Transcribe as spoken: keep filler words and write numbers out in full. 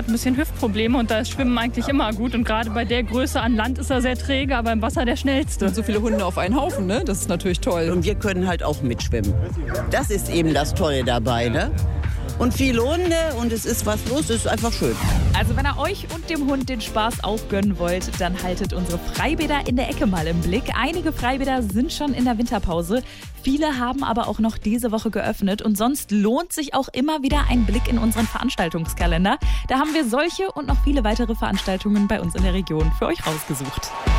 hat ein bisschen Hüftprobleme und da ist Schwimmen eigentlich immer gut. Und gerade bei der Größe an Land ist er sehr träge, aber im Wasser der schnellste. So viele Hunde auf einen Haufen, ne? Das ist natürlich toll. Und wir können halt auch mitschwimmen. Das ist eben das Tolle dabei, ne? Und viele Hunde und es ist was los, es ist einfach schön. Also wenn ihr euch und dem Hund den Spaß auch gönnen wollt, dann haltet unsere Freibäder in der Ecke mal im Blick. Einige Freibäder sind schon in der Winterpause. Viele haben aber auch noch diese Woche geöffnet und sonst lohnt sich auch immer wieder ein Blick in unseren Veranstaltungskalender. Da haben wir solche und noch viele weitere Veranstaltungen bei uns in der Region für euch rausgesucht.